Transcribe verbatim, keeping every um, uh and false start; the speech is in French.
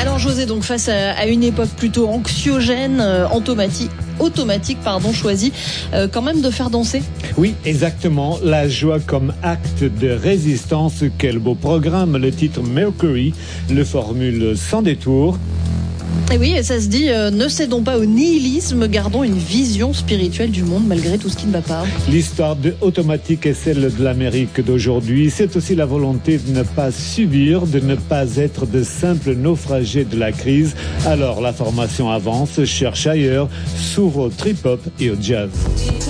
Alors José, donc face à, à une époque plutôt anxiogène, euh, automatique, automatique pardon, choisie euh, quand même de faire danser. Oui, exactement. La joie comme acte de résistance. Quel beau programme. Le titre Mercury le formule sans détour. Et oui, et ça se dit, euh, ne cédons pas au nihilisme, gardons une vision spirituelle du monde malgré tout ce qui ne va pas. L'histoire de Automatique est celle de l'Amérique d'aujourd'hui. C'est aussi la volonté de ne pas subir, de ne pas être de simples naufragés de la crise. Alors la formation avance, cherche ailleurs, s'ouvre au trip-hop et au jazz.